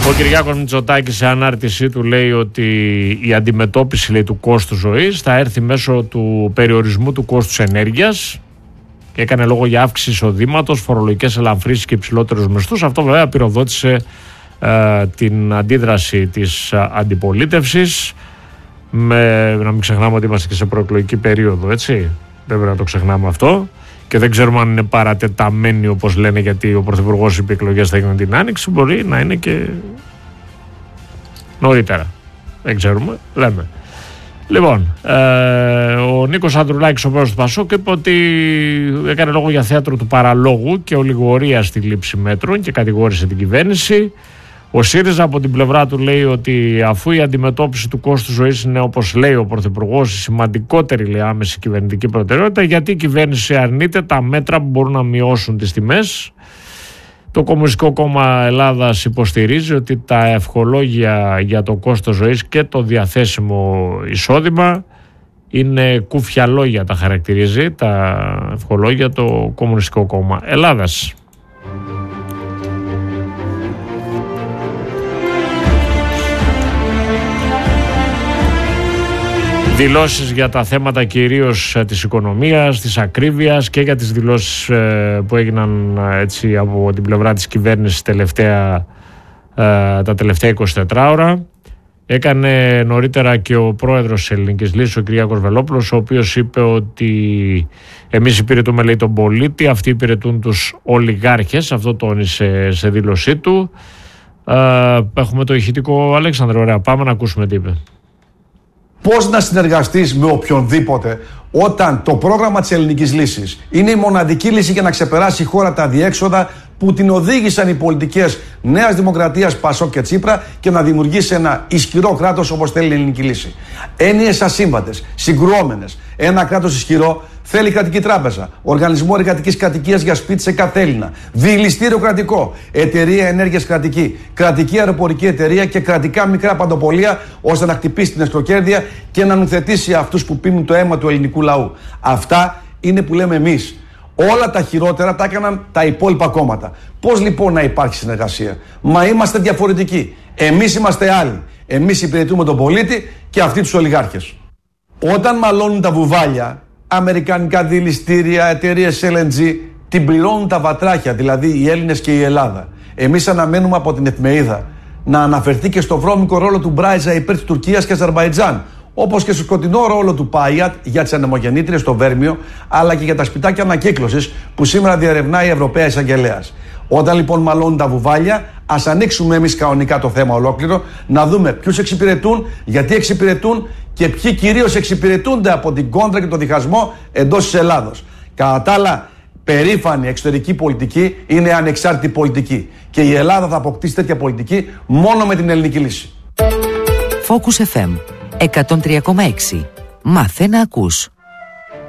Ο Κυριάκος Μητσοτάκης σε ανάρτησή του λέει ότι η αντιμετώπιση, λέει, του κόστου ζωής θα έρθει μέσω του περιορισμού του κόστους ενέργειας και έκανε λόγο για αύξηση εισοδήματος, φορολογικές ελαφρύσεις και υψηλότερους μισθούς. Αυτό βέβαια πυροδότησε την αντίδραση της αντιπολίτευσης. Να μην ξεχνάμε ότι είμαστε και σε προεκλογική περίοδο, έτσι. Δεν πρέπει να το ξεχνάμε αυτό. Και δεν ξέρουμε αν είναι παρατεταμένοι, όπως λένε, γιατί ο Πρωθυπουργός είπε οι εκλογές θα γίνουν την Άνοιξη. Μπορεί να είναι και νωρίτερα. Δεν ξέρουμε, λέμε. Λοιπόν, ο Νίκος Ανδρουλάκης, ο πρόεδρος του ΠΑΣΟΚ, είπε ότι έκανε λόγο για θέατρο του παραλόγου και ολιγορία στη λήψη μέτρων και κατηγόρησε την κυβέρνηση. Ο ΣΥΡΙΖΑ από την πλευρά του λέει ότι αφού η αντιμετώπιση του κόστου ζωής είναι, όπως λέει ο Πρωθυπουργός, η σημαντικότερη, λέει, άμεση κυβερνητική προτεραιότητα, γιατί η κυβέρνηση αρνείται τα μέτρα που μπορούν να μειώσουν τις τιμές. Το Κομμουνιστικό Κόμμα Ελλάδας υποστηρίζει ότι τα ευχολόγια για το κόστος ζωής και το διαθέσιμο εισόδημα είναι κούφια λόγια, τα χαρακτηρίζει τα ευχολόγια το Κομμουνιστικό Κόμμα Ελλάδας. Δηλώσεις για τα θέματα κυρίως της οικονομίας, της ακρίβειας και για τις δηλώσεις που έγιναν, έτσι, από την πλευρά της κυβέρνησης τα τελευταία 24 ώρα. Έκανε νωρίτερα και ο πρόεδρος της Ελληνικής Λύσης, ο Κυριάκος Βελόπουλος, ο οποίος είπε ότι εμείς υπηρετούμε, λέει, τον πολίτη, αυτοί υπηρετούν τους ολιγάρχες. Αυτό τόνισε σε δήλωσή του. Έχουμε το ηχητικό, Αλέξανδρο, ωραία, πάμε να ακούσουμε τι είπε. Πώς να συνεργαστείς με οποιονδήποτε όταν το πρόγραμμα της Ελληνικής Λύσης είναι η μοναδική λύση για να ξεπεράσει η χώρα τα αδιέξοδα που την οδήγησαν οι πολιτικές Νέας Δημοκρατίας, Πασόκ και Τσίπρα και να δημιουργήσει ένα ισχυρό κράτος όπως θέλει η Ελληνική Λύση. Έννοιες ασύμβατες, συγκρουόμενες. Ένα κράτος ισχυρό θέλει κρατική τράπεζα, οργανισμό εργατικής κατοικίας για σπίτι σε κάθε Έλληνα, διελιστήριο κρατικό, εταιρεία ενέργειας κρατική, κρατική αεροπορική εταιρεία και κρατικά μικρά παντοπολία ώστε να χτυπήσει την ευκοκέρδεια και να νουθετήσει αυτούς που πίνουν το αίμα του ελληνικού λαού. Αυτά είναι που λέμε εμείς. Όλα τα χειρότερα τα έκαναν τα υπόλοιπα κόμματα. Πώς λοιπόν να υπάρχει συνεργασία? Μα είμαστε διαφορετικοί. Εμείς είμαστε άλλοι. Εμείς υπηρετούμε τον πολίτη και αυτοί τους ολιγάρχες. Όταν μαλώνουν τα βουβάλια, αμερικανικά διελιστήρια, εταιρείες LNG, την πληρώνουν τα βατράχια, δηλαδή οι Έλληνες και η Ελλάδα. Εμείς αναμένουμε από την εφημερίδα να αναφερθεί και στο βρώμικο ρόλο του Μπράιζα υπέρ της Τουρκίας και Αζερμπαϊτζάν, όπως και στο σκοτεινό ρόλο του Πάιατ για τις ανεμογεννήτριες στο Βέρμιο, αλλά και για τα σπιτάκια ανακύκλωσης που σήμερα διερευνάει η Ευρωπαία Εισαγγελέας. Όταν λοιπόν μαλώνουν τα βουβάλια, ας ανοίξουμε εμείς κανονικά το θέμα ολόκληρο, να δούμε ποιους εξυπηρετούν, γιατί εξυπηρετούν και ποιοι κυρίως εξυπηρετούνται από την κόντρα και τον διχασμό εντός της Ελλάδος. Κατά τα άλλα, περήφανη εξωτερική πολιτική είναι ανεξάρτητη πολιτική. Και η Ελλάδα θα αποκτήσει τέτοια πολιτική μόνο με την Ελληνική Λύση. Focus FM 103,6. Μάθε να ακούς.